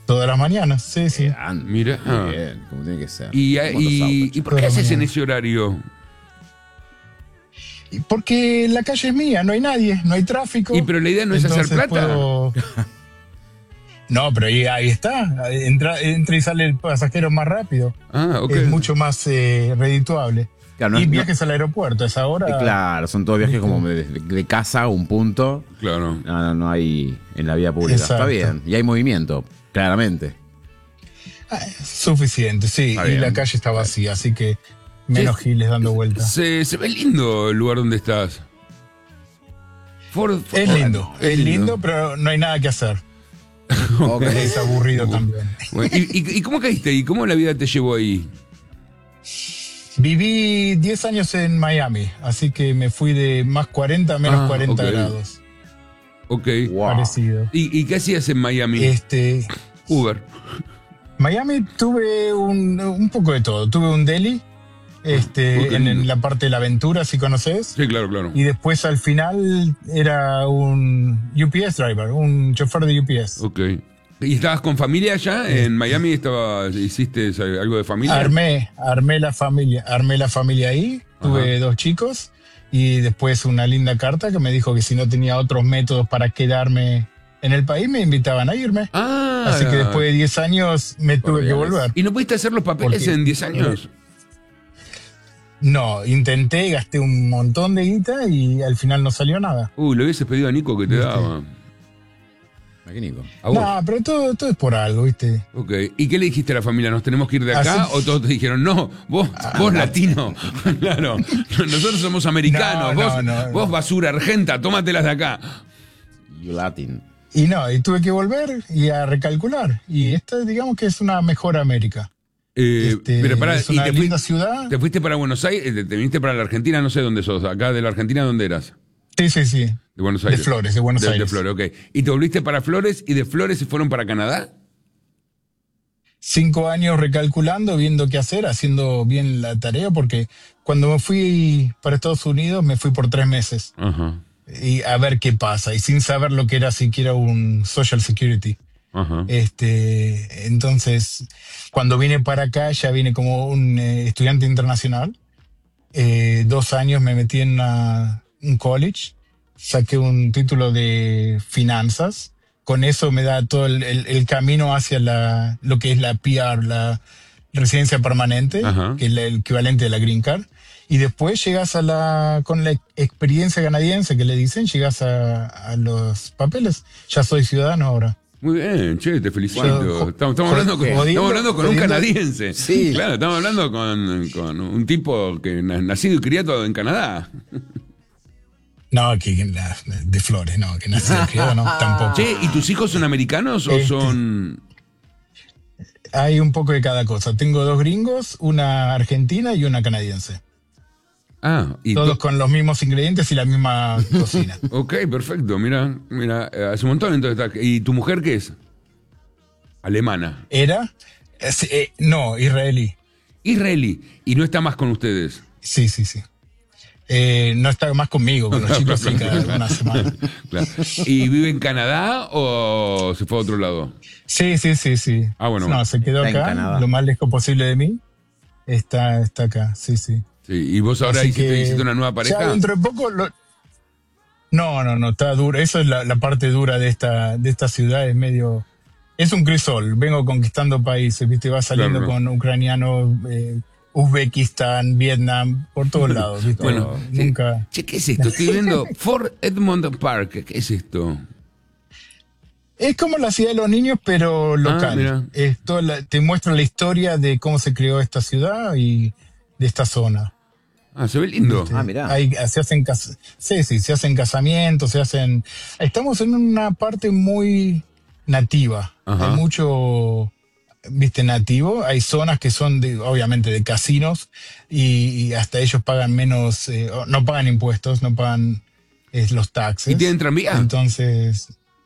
Todas las mañanas, sí, sí. Mira. Bien, como tiene que ser. ¿Y por qué haces en ese horario? Porque la calle es mía, no hay nadie, no hay tráfico. Pero la idea no es hacer plata. No, pero ahí está. Entra y sale el pasajero más rápido. Ok. Es mucho más redituable. Claro, y viajes al aeropuerto, a esa hora. Claro, son todos viajes como de casa a un punto. Claro. No hay en la vía pública. Exacto. Está bien. Y hay movimiento, claramente. Suficiente, sí. Está Y bien. la calle está vacía, así que menos giles dando vueltas. Se ve lindo el lugar donde estás. Es lindo, pero no hay nada que hacer. Es aburrido también. Bueno, ¿y cómo caíste ahí? ¿Cómo la vida te llevó ahí? Viví 10 años en Miami, así que me fui de más 40 a menos 40 grados. Ok. Wow. Parecido. ¿Y qué hacías en Miami? Uber. Miami tuve un poco de todo. Tuve un deli en la parte de la aventura, si conoces. Sí, claro. Y después al final era un UPS driver, un chofer de UPS. Ok. ¿Y estabas con familia allá? ¿En Miami hiciste algo de familia? Armé la familia ahí. Tuve 2 chicos. Y después una linda carta que me dijo que si no tenía otros métodos para quedarme en el país, me invitaban a irme. Así que después de 10 años me tuve que volver. ¿Y no pudiste hacer los papeles en 10 años? No, intenté, gasté un montón de guita y al final no salió nada. Le hubieses pedido a Nico que te daba. ¿A qué, Nico? No, pero todo es por algo, ¿viste? Ok. ¿Y qué le dijiste a la familia? ¿Nos tenemos que ir de acá? ¿O todos te dijeron, no, vos latino? Claro, nosotros somos americanos. Vos basura argenta, tómatelas de acá. You Latin. Y tuve que volver y a recalcular. Y esta, digamos que es una mejor América. Pero pará, es una linda ciudad. ¿Te fuiste para Buenos Aires? ¿Te viniste para la Argentina? No sé dónde sos. ¿Acá de la Argentina dónde eras? Sí. De Buenos Aires. De Flores, de Buenos Aires. De Flores, ok. ¿Y te volviste para Flores y de Flores se fueron para Canadá? 5 años recalculando, viendo qué hacer, haciendo bien la tarea, porque cuando me fui para Estados Unidos me fui por 3 meses. Ajá. Y a ver qué pasa, y sin saber lo que era siquiera un Social Security. Ajá. Entonces, cuando vine para acá, ya vine como un estudiante internacional. 2 años me metí en un college, saqué un título de finanzas. Con eso me da todo el camino hacia lo que es la PR, la residencia permanente, que es el equivalente de la Green Card. Y después llegas con la experiencia canadiense que le dicen, llegas a los papeles. Ya soy ciudadano ahora. Muy bien, che, te felicito. Estamos hablando con un canadiense. Sí. Claro, estamos hablando con un tipo que nacido y criado en Canadá. No, de Flores, no, que nacido y criado, no, tampoco. Che, ¿y tus hijos son americanos o son...? Hay un poco de cada cosa. Tengo 2 gringos, una argentina y una canadiense. Y todos con los mismos ingredientes y la misma cocina. Ok, perfecto. Mira, hace un montón entonces. ¿Y tu mujer qué es? Alemana. ¿Era? No, israelí. Israelí. ¿Y no está más con ustedes? Sí. No está más conmigo, con los chicos sí, cada una semana. Claro. ¿Y vive en Canadá o se fue a otro lado? Sí. Bueno. No, se quedó acá, lo más lejos posible de mí. Está acá, sí. Sí, ¿y vos ahora hiciste una nueva pareja? Ya dentro de poco No, está duro. Eso es la parte dura de esta ciudad, es medio... Es un crisol, vengo conquistando países, ¿viste? Va saliendo con ucranianos, Uzbekistán, Vietnam, por todos lados, ¿viste? Bueno, nunca... Che, ¿qué es esto? Estoy viendo Fort Edmond Park, ¿qué es esto? Es como la ciudad de los niños, pero local. Te muestra la historia de cómo se creó esta ciudad y de esta zona. Se ve lindo. Mirá. Se hacen se hacen casamientos, estamos en una parte muy nativa. Ajá. Hay mucho, nativo. Hay zonas que son obviamente de casinos y hasta ellos pagan menos, no pagan impuestos, no pagan los taxes. ¿Y tienen tranvía? Entonces...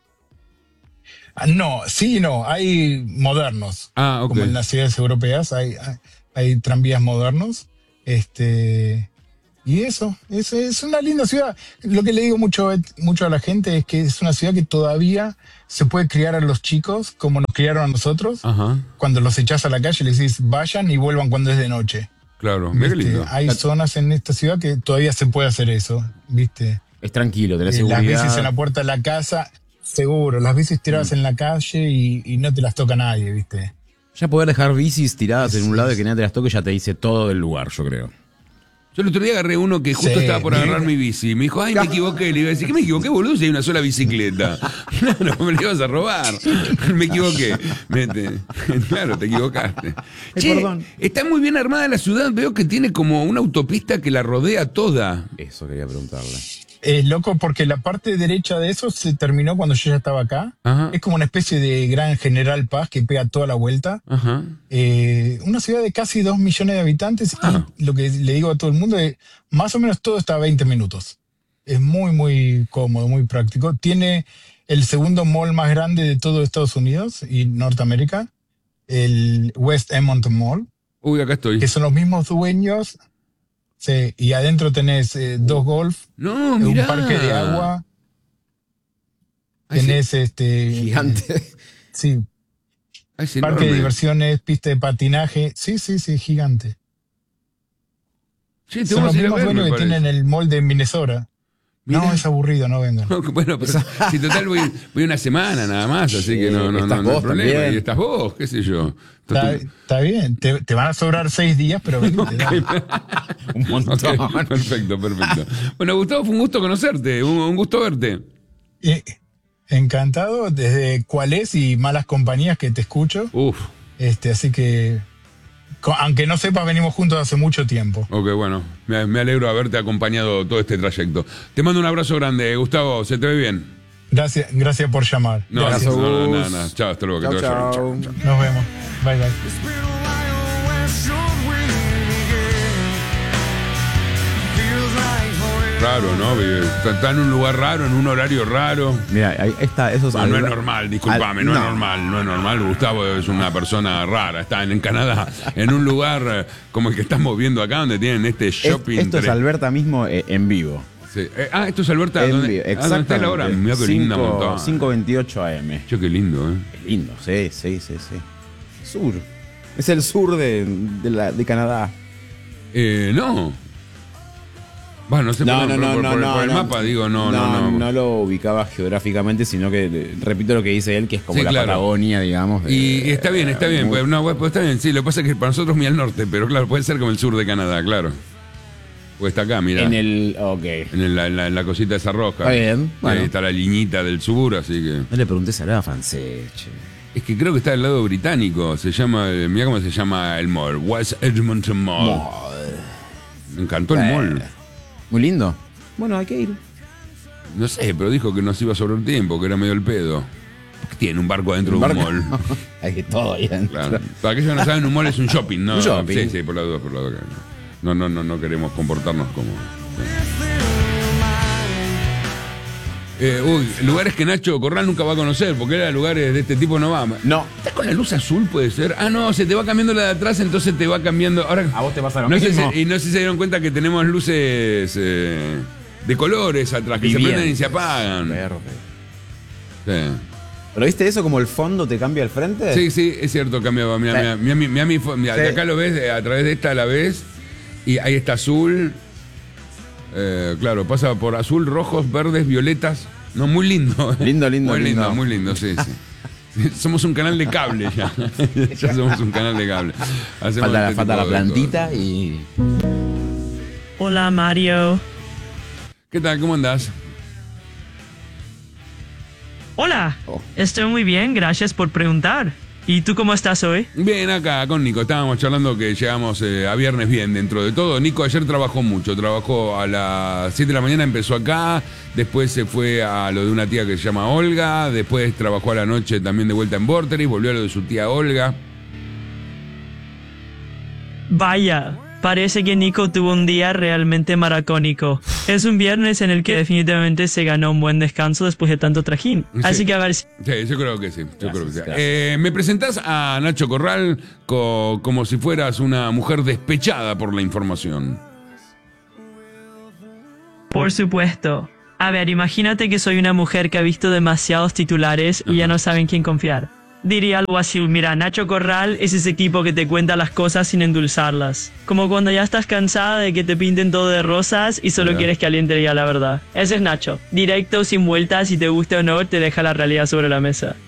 No, hay modernos. Ok. Como en las ciudades europeas hay tranvías modernos. Y eso, es una linda ciudad. Lo que le digo mucho a la gente es que es una ciudad que todavía se puede criar a los chicos como nos criaron a nosotros. Ajá. Cuando los echás a la calle les decís vayan y vuelvan cuando es de noche. Claro, mira qué lindo. Hay zonas en esta ciudad que todavía se puede hacer eso, ¿viste? Es tranquilo, tenés seguridad. Las bicis en la puerta de la casa, seguro. Las bicis tiradas en la calle y no te las toca nadie, ¿viste? Ya poder dejar bicis tiradas en un lado y que nadie te las toque ya te dice todo del lugar, yo creo. Yo el otro día agarré uno que justo estaba por agarrar mi bici. Me dijo, ay, me equivoqué. Le iba a decir, ¿qué me equivoqué, boludo? Si hay una sola bicicleta. Claro, me la ibas a robar. Me equivoqué. Claro, te equivocaste. Che, perdón. Está muy bien armada la ciudad. Veo que tiene como una autopista que la rodea toda. Eso quería preguntarle. Es loco porque la parte derecha de eso se terminó cuando yo ya estaba acá. Ajá. Es como una especie de gran General Paz que pega toda la vuelta. Ajá. Una ciudad de casi 2 millones de habitantes y lo que le digo a todo el mundo es más o menos todo está a 20 minutos. Es muy, muy cómodo, muy práctico. Tiene el segundo mall más grande de todo Estados Unidos y Norteamérica, el West Edmonton Mall. Uy, acá estoy. Que son los mismos dueños. Sí, y adentro tenés 2 golf, No, un mirá. parque de agua, Ay, tenés Gigante. sí, Ay, es parque enorme. de diversiones, pista de patinaje, sí, gigante. Che, te Son vamos los a ir a mismos ver, dueños me que parece. tienen el mall de Minnesota. Mirá. No, es aburrido, no vengan. Bueno, pero si total voy una semana nada más, así que no estás hay vos problema. también. Y estás vos, qué sé yo. Está bien, te van a sobrar 6 días, pero venite, dale. Un montón. Ok, perfecto. Bueno, Gustavo, fue un gusto conocerte, un gusto verte. Encantado, desde cuál es y malas compañías que te escucho. Uf, Así que, aunque no sepas, venimos juntos hace mucho tiempo. ok, bueno, me alegro de haberte acompañado todo este trayecto. Te mando un abrazo grande, Gustavo, se te ve bien. Gracias por llamar. No, Gracias. no. Chao, hasta luego, que te vaya bien. Chau. Chao. Nos vemos. Bye. It's been a while, where should we begin? Feels like forever. Raro, ¿no? Está en un lugar raro, en un horario raro. Mira, ahí está, esos No es normal, discúlpame, no es normal. Gustavo es una persona rara, está en Canadá, en un lugar como el que estamos viendo acá, donde tienen este shopping. Esto es Alberta mismo en vivo. Sí. Esto es Alberta, ¿dónde está la hora? Mira qué linda montada. 5:28 AM. Che, qué lindo, Qué lindo, sí. Sur. Es el sur de Canadá. No. Bueno, no sé por el mapa, digo, no. No lo ubicaba geográficamente, sino que repito lo que dice él, que es como Sí, la claro. Patagonia, digamos. Y está bien. Pues, está bien, sí, lo que pasa es que para nosotros muy al norte, pero claro, puede ser como el sur de Canadá, claro. Pues está acá, mira. Ok. En la cosita esa roja. Está bien, bueno. Ahí está la liñita del sur, así que. No le pregunté si hablaba francés, che. Es que creo que está del lado británico. Se llama, mira cómo se llama el mall. West Edmonton Mall. Me encantó el mall. Muy lindo. Bueno, hay que ir. No sé, pero dijo que nos iba a sobrar tiempo, que era medio el pedo. ¿Qué tiene un barco adentro de un mall? Hay que todo ahí adentro. Claro. Para aquellos que no saben, un mall es un shopping, ¿no? Un shopping. Sí, por la duda. No queremos comportarnos como. Lugares que Nacho Corral nunca va a conocer, porque era lugares de este tipo no va. No. ¿Estás con la luz azul, puede ser? Ah, no, se te va cambiando la de atrás, entonces te va cambiando. Ahora, A vos te pasa lo no sé mismo. y no sé si se dieron cuenta que tenemos luces de colores atrás, que se prenden y se apagan. Verde. Sí. ¿Pero viste eso como el fondo te cambia al frente? Sí, es cierto, cambiaba. Mira, de acá lo ves, a través de esta la ves, y ahí está azul. Claro, pasa por azul, rojos, verdes, violetas. No, muy lindo. Lindo. Muy lindo, sí. Somos un canal de cable ya. Ya somos un canal de cable. Hacemos este Falta tipo la de plantita cosas. y... Hola Mario. ¿Qué tal? ¿Cómo andás? Hola. Oh. Estoy muy bien, gracias por preguntar. ¿Y tú cómo estás hoy? Bien, acá con Nico. Estábamos charlando que llegamos a viernes bien dentro de todo. Nico ayer trabajó mucho. Trabajó a las 7 de la mañana, empezó acá. Después se fue a lo de una tía que se llama Olga. Después trabajó a la noche también de vuelta en Vorterix. Volvió a lo de su tía Olga. Vaya, parece que Nico tuvo un día realmente maracónico. Es un viernes en el que definitivamente se ganó un buen descanso después de tanto trajín. Así que a ver si... Sí, yo creo que sí. Gracias. ¿Me presentás a Nacho Corral como si fueras una mujer despechada por la información? Por supuesto. A ver, imagínate que soy una mujer que ha visto demasiados titulares y ya no sabe en quién confiar. Diría algo así, mira, Nacho Corral es ese tipo que te cuenta las cosas sin endulzarlas. Como cuando ya estás cansada de que te pinten todo de rosas y solo quieres que alguien te diga la verdad. Ese es Nacho. Directo, sin vueltas, si te gusta o no, te deja la realidad sobre la mesa.